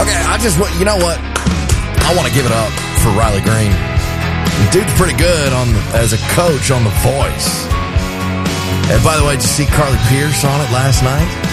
Okay, you know what? I want to give it up for Riley Green. The dude's pretty good as a coach on The Voice. And by the way, did you see Carly Pierce on it last night?